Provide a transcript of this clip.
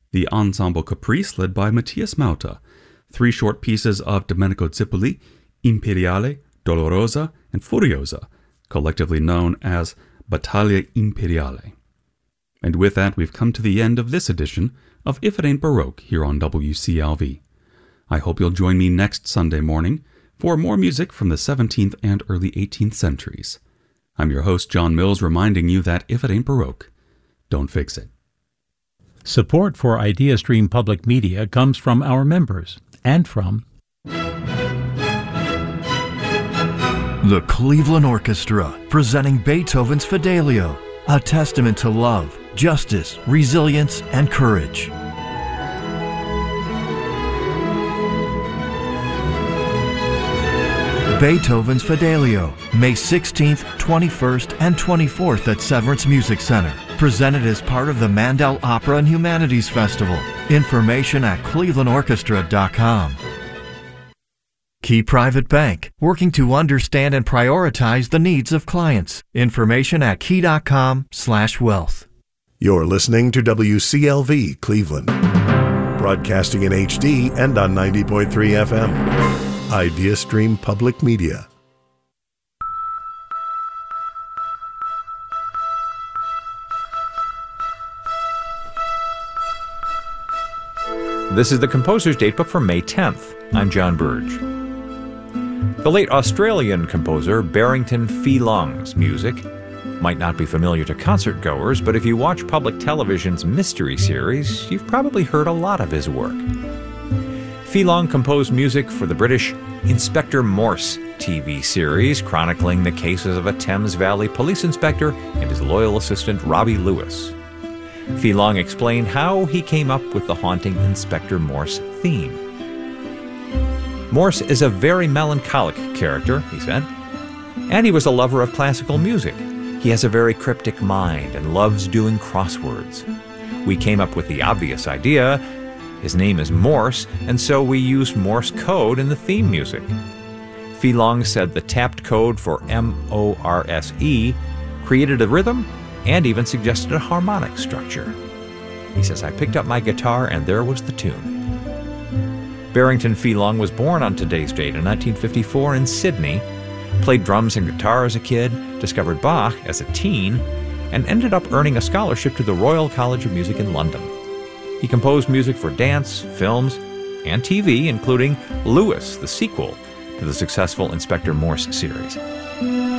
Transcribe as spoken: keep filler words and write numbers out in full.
the Ensemble Caprice led by Matthias Mauta, three short pieces of Domenico Zipoli, Imperiale, Dolorosa, and Furiosa, collectively known as Battaglia Imperiale. And with that, we've come to the end of this edition of If It Ain't Baroque here on W C L V. I hope you'll join me next Sunday morning for more music from the seventeenth and early eighteenth centuries. I'm your host, John Mills, reminding you that if it ain't Baroque, don't fix it. Support for IdeaStream Public Media comes from our members and from the Cleveland Orchestra, presenting Beethoven's Fidelio, a testament to love, justice, resilience, and courage. Beethoven's Fidelio, May sixteenth, twenty-first, and twenty-fourth at Severance Music Center. Presented as part of the Mandel Opera and Humanities Festival. Information at cleveland orchestra dot com. Key Private Bank, working to understand and prioritize the needs of clients. Information at key dot com slash wealth. You're listening to W C L V Cleveland, broadcasting in H D and on ninety point three F M. IdeaStream Public Media. This is the Composer's Datebook for May tenth. I'm John Burge. The late Australian composer Barrington Pheelong's music might not be familiar to concertgoers, but if you watch public television's Mystery Series, you've probably heard a lot of his work. Pheelong composed music for the British Inspector Morse T V series, chronicling the cases of a Thames Valley police inspector and his loyal assistant Robbie Lewis. Pheelong explained how he came up with the haunting Inspector Morse theme. Morse is a very melancholic character, he said, and he was a lover of classical music. He has a very cryptic mind and loves doing crosswords. We came up with the obvious idea. His name is Morse, and so we used Morse code in the theme music. Pheelong said the tapped code for M O R S E created a rhythm and even suggested a harmonic structure. He says, I picked up my guitar and there was the tune. Barrington Pheelong was born on today's date in nineteen fifty-four in Sydney, played drums and guitar as a kid, discovered Bach as a teen, and ended up earning a scholarship to the Royal College of Music in London. He composed music for dance, films, and T V, including Lewis, the sequel to the successful Inspector Morse series.